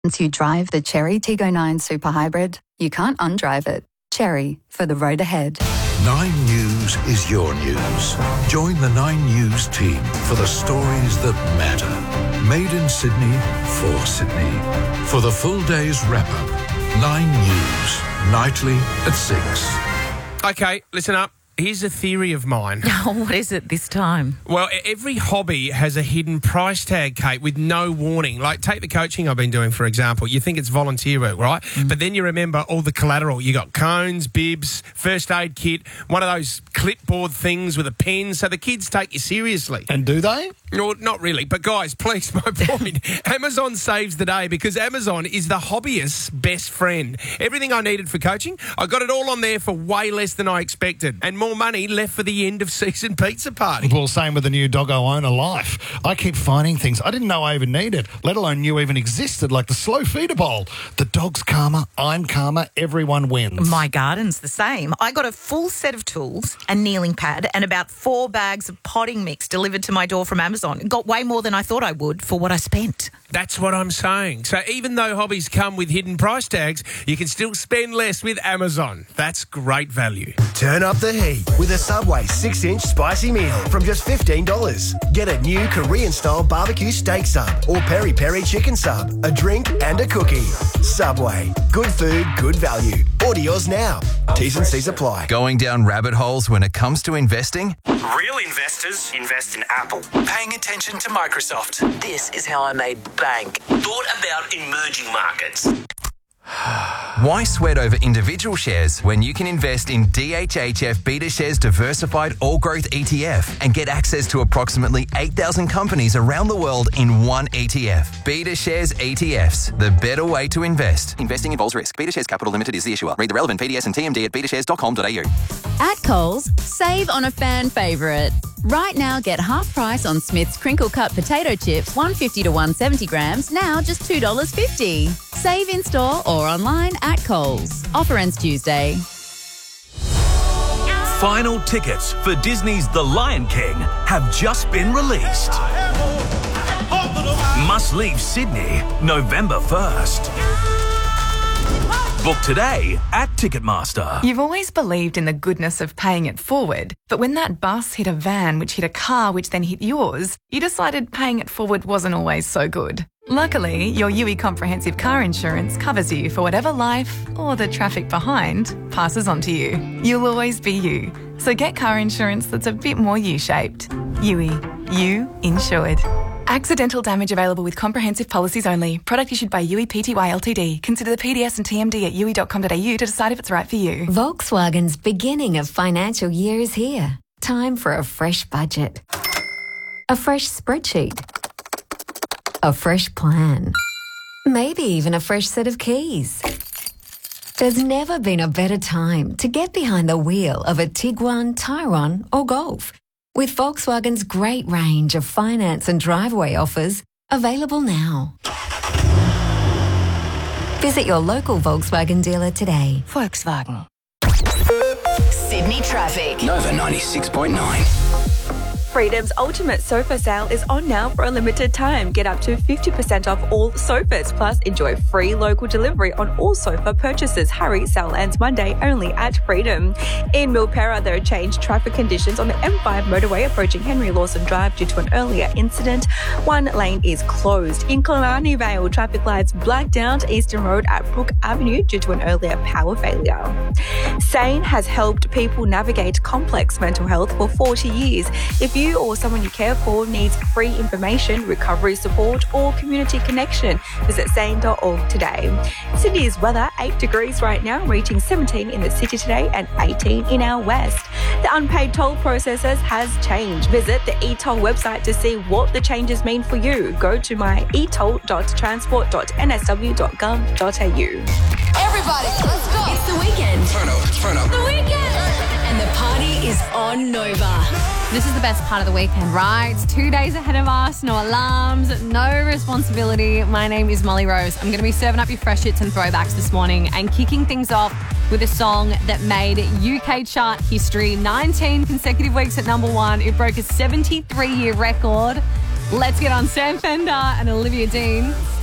Once you drive the Chery Tiggo 9 Super Hybrid, you can't undrive it. Chery, for the road ahead. 9 News is your news. Join the 9 News team for the stories that matter. Made in Sydney, for Sydney. For the full day's wrap-up, 9 News, nightly at 6. Okay, listen up. Here's a theory of mine. Oh, what is it this time? Well, every hobby has a hidden price tag, Kate, with no warning. Like, take the coaching I've been doing, for example. You think it's volunteer work, right? But then you remember all the collateral. You got cones, bibs, first aid kit, one of those clipboard things with a pen, so the kids take you seriously. And do they? No, not really. But, guys, please, my point. Amazon saves the day because Amazon is the hobbyist's best friend. Everything I needed for coaching, I got it all on there for way less than I expected. And more money left for the end-of-season pizza party. Well, same with the new Doggo Owner Life. I keep finding things I didn't know I even needed, let alone knew even existed, like the slow feeder bowl. The dog's calmer, I'm calmer, everyone wins. My garden's the same. I got a full set of tools, a kneeling pad, and about 4 bags of potting mix delivered to my door from Amazon. It got way more than I thought I would for what I spent. That's what I'm saying. So even though hobbies come with hidden price tags, you can still spend less with Amazon. That's great value. Turn up the heat with a Subway 6-inch spicy meal from just $15. Get a new Korean-style barbecue steak sub or peri-peri chicken sub, a drink and a cookie. Subway. Good food, good value. Order yours now. T's and C's apply. Going down rabbit holes when it comes to investing? Real investors invest in Apple. Paying attention to Microsoft. This is how I made bank. Thought about emerging markets. Why sweat over individual shares when you can invest in DHHF BetaShares Diversified All Growth ETF and get access to approximately 8,000 companies around the world in one ETF? BetaShares ETFs, the better way to invest. Investing involves risk. BetaShares Capital Limited is the issuer. Read the relevant PDS and TMD at betashares.com.au. At Coles, save on a fan favourite. Right now, get half price on Smith's crinkle cut potato chips, 150 to 170 grams, now just $2.50. Save in store or online at Coles. Offer ends Tuesday. Final tickets for Disney's The Lion King have just been released. Must leave Sydney November 1st. Book today at Ticketmaster. You've always believed in the goodness of paying it forward, but when that bus hit a van which hit a car which then hit yours, you decided paying it forward wasn't always so good. Luckily, your UE Comprehensive Car Insurance covers you for whatever life, or the traffic behind, passes on to you. You'll always be you. So get car insurance that's a bit more U-shaped. UE. You insured. Accidental damage available with comprehensive policies only. Product issued by UE Pty Ltd. Consider the PDS and TMD at UE.com.au to decide if it's right for you. Volkswagen's beginning of financial year is here. Time for a fresh budget. A fresh spreadsheet. A fresh plan. Maybe even a fresh set of keys. There's never been a better time to get behind the wheel of a Tiguan, Tyrone or Golf. With Volkswagen's great range of finance and driveway offers available now. Visit your local Volkswagen dealer today. Volkswagen. Sydney traffic. Nova 96.9. Freedom's ultimate sofa sale is on now for a limited time. Get up to 50% off all sofas, plus enjoy free local delivery on all sofa purchases. Hurry, sale ends Monday only at Freedom. In Milperra, there are changed traffic conditions on the M5 motorway approaching Henry Lawson Drive due to an earlier incident. One lane is closed. In Killarney Vale, traffic lights blacked out Eastern Road at Brook Avenue due to an earlier power failure. SANE has helped people navigate complex mental health for 40 years. If you or someone you care for needs free information, recovery support, or community connection, visit sane.org today. Sydney's weather, 8 degrees right now, reaching 17 in the city today and 18 in our west. The unpaid toll processors has changed. Visit the eToll website to see what the changes mean for you. Go to myetoll.transport.nsw.gov.au. Everybody, let's go. It's the weekend. Turn up. The weekend. And the party is on Nova. This is the best part of the weekend, right? It's 2 days ahead of us, no alarms, no responsibility. My name is Molly Rose. I'm going to be serving up your fresh hits and throwbacks this morning and kicking things off with a song that made UK chart history. 19 consecutive weeks at number 1. It broke a 73-year record. Let's get on Sam Fender and Olivia Dean.